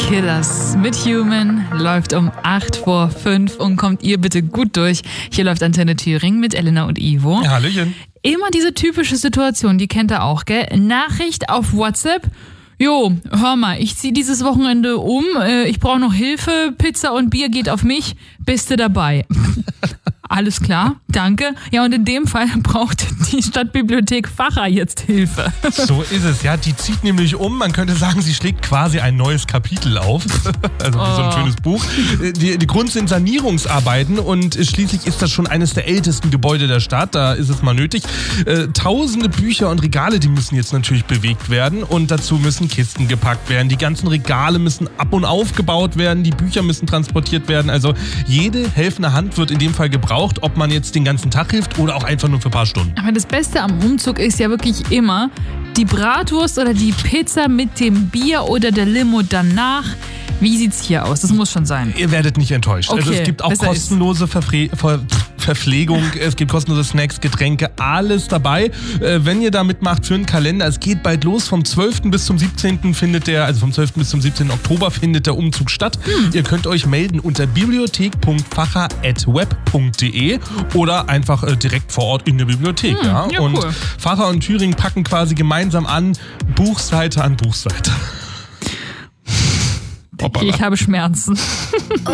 Killers mit Human läuft um 5:08 und kommt ihr bitte gut durch. Hier läuft Antenne Thüringen mit Elena und Ivo. Ja, Hallöchen. Immer diese typische Situation, die kennt ihr auch, gell? Nachricht auf WhatsApp. Jo, hör mal, ich zieh dieses Wochenende um, ich brauche noch Hilfe, Pizza und Bier geht auf mich, bist du dabei? Alles klar, danke. Ja, und in dem Fall braucht die Stadtbibliothek Facher jetzt Hilfe. So ist es, ja. Die zieht nämlich um. Man könnte sagen, sie schlägt quasi ein neues Kapitel auf. Also wie so ein schönes Buch. Die Grund sind Sanierungsarbeiten und schließlich ist das schon eines der ältesten Gebäude der Stadt. Da ist es mal nötig. Tausende Bücher und Regale, die müssen jetzt natürlich bewegt werden. Und dazu müssen Kisten gepackt werden. Die ganzen Regale müssen ab- und aufgebaut werden. Die Bücher müssen transportiert werden. Also jede helfende Hand wird in dem Fall gebraucht. Ob man jetzt den ganzen Tag hilft oder auch einfach nur für ein paar Stunden. Aber das Beste am Umzug ist ja wirklich immer die Bratwurst oder die Pizza mit dem Bier oder der Limo danach. Wie sieht's hier aus? Das muss schon sein. Ihr werdet nicht enttäuscht. Okay, also es gibt auch kostenlose Verpflegung, es gibt kostenlose Snacks, Getränke, alles dabei. Wenn ihr da mitmacht für einen Kalender, es geht bald los. Vom 12. bis zum 17. vom 12. bis zum 17. Oktober findet der Umzug statt. Ihr könnt euch melden unter bibliothek.facher@web.de oder einfach direkt vor Ort in der Bibliothek. Ja, cool. Und Facher und Thüringen packen quasi gemeinsam an, Buchseite an Buchseite. Ich habe Schmerzen.